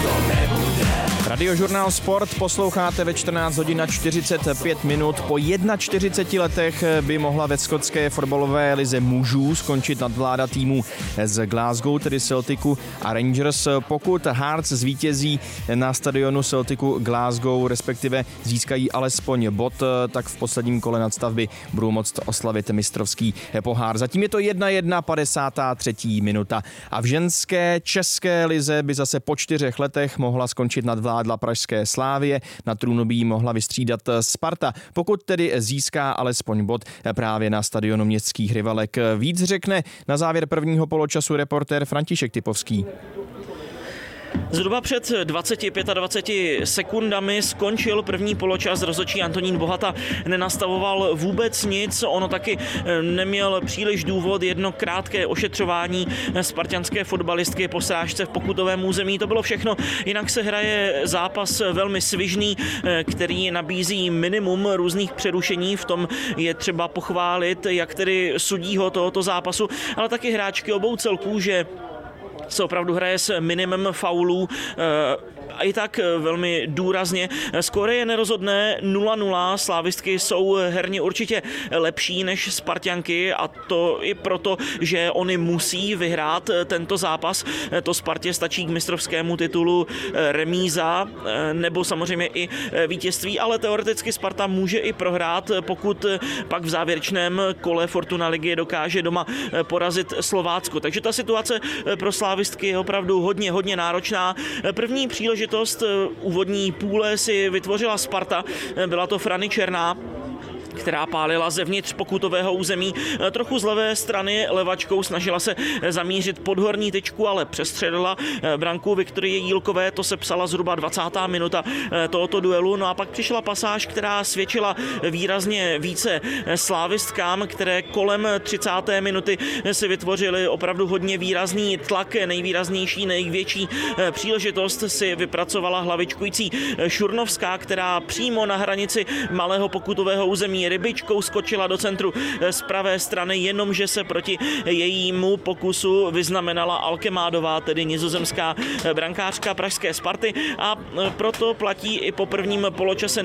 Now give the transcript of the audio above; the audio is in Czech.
Radiožurnál Sport posloucháte ve 14 hodin a 45 minut. Po 41 letech by mohla ve skotské fotbalové lize mužů skončit nadvláda týmu z Glasgow, tedy Celticu a Rangers. Pokud Hearts zvítězí na stadionu Celticu Glasgow, respektive získají alespoň bod, tak v posledním kole nadstavby budou moct oslavit mistrovský pohár. Zatím je to 1:1, 53. minuta. A v ženské české lize by zase po 4 letech mohla skončit nadvláda pražské Slávie, na trůnu by jí mohla vystřídat Sparta, pokud tedy získá alespoň bod právě na stadionu městských rivalek. Víc řekne na závěr prvního poločasu reportér František Typovský. Zhruba před 25 sekundami skončil první poločas. Rozhodčí Antonín Bohata nenastavoval vůbec nic. Ono taky neměl příliš důvod. Jedno krátké ošetřování spartanské fotbalistky po srážce v pokutovém území. To bylo všechno. Jinak se hraje zápas velmi svižný, který nabízí minimum různých přerušení. V tom je třeba pochválit jak tedy sudího tohoto zápasu, ale taky hráčky obou celků, že se opravdu hraje s minimem faulů a i tak velmi důrazně. Skóre je nerozhodné 0:0. Slávistky jsou herně určitě lepší než Spartanky a to i proto, že oni musí vyhrát tento zápas. To Spartě stačí k mistrovskému titulu remíza nebo samozřejmě i vítězství, ale teoreticky Sparta může i prohrát, pokud pak v závěrečném kole Fortuna ligy dokáže doma porazit Slovácko. Takže ta situace pro slávistky je opravdu hodně náročná. První příležitost úvodní půle si vytvořila Sparta, byla to Frany Černá, která pálila zevnitř pokutového území. Trochu z levé strany levačkou snažila se zamířit pod horní tyčku, ale přestřelila branku Viktorie Jílkové. To se psala zhruba 20. minuta tohoto duelu. No a pak přišla pasáž, která svědčila výrazně více slávistkám, které kolem 30. minuty si vytvořili opravdu hodně výrazný tlak. Nejvýraznější, největší příležitost si vypracovala hlavičkující Šurnovská, která přímo na hranici malého pokutového území rybičkou skočila do centru z pravé strany, jenomže se proti jejímu pokusu vyznamenala Alkemádová, tedy nizozemská brankářka pražské Sparty, a proto platí i po prvním poločase